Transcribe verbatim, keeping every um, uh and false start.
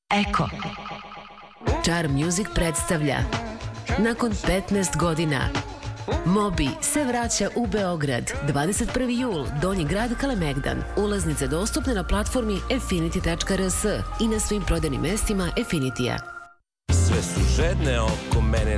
Eko. Charm Music predstavlja nakon petnaest godina Moby se vraća u Beograd. dvadeset prvi jul, Donji grad, Kalemegdan. Ulaznice dostupne na platformi affinity tačka r s i na svim prodajnim mestima Affinitija. Sve su žedne oko mene,